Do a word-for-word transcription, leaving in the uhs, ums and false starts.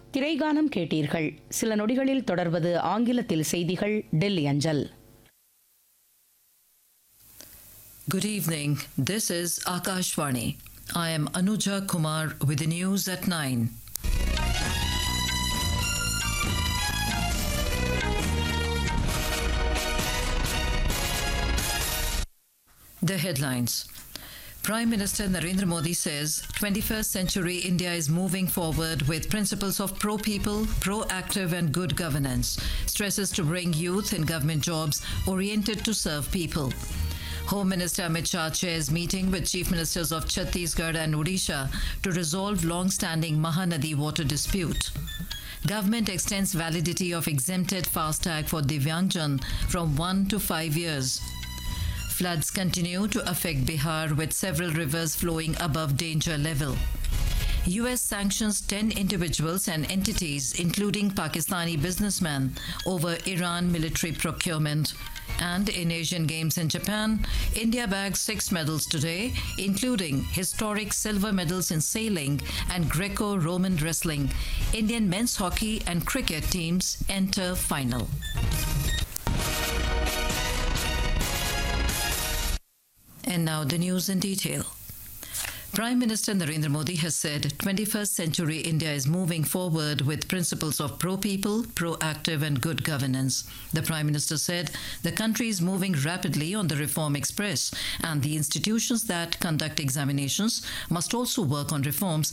திரைகானம் கேட்டீர்கள். சில நொடிகளில் தொடர்வது ஆங்கிலத்தில் செய்திகள் டெல்லி அஞ்சல். Good evening. This is Akashvani. I am Anuja Kumar with the news at nine. The headlines. Prime Minister Narendra Modi says twenty-first century India is moving forward with principles of pro-people, proactive and good governance. Stresses to bring youth in government jobs oriented to serve people. Home Minister Amit Shah chairs meeting with Chief Ministers of Chhattisgarh and Odisha to resolve long-standing Mahanadi water dispute. Government extends validity of exempted FASTag for Divyangjan from one to five years. Floods continue to affect Bihar with several rivers flowing above danger level. U S sanctions ten individuals and entities, including Pakistani businessmen, over Iran military procurement. And in Asian Games in Japan, India bagged six medals today, including historic silver medals in sailing and Greco-Roman wrestling. Indian men's hockey and cricket teams enter final. And now the news in detail. Prime Minister Narendra Modi has said twenty-first century India is moving forward with principles of pro-people, proactive and good governance. The Prime Minister said the country is moving rapidly on the reform express and the institutions that conduct examinations must also work on reforms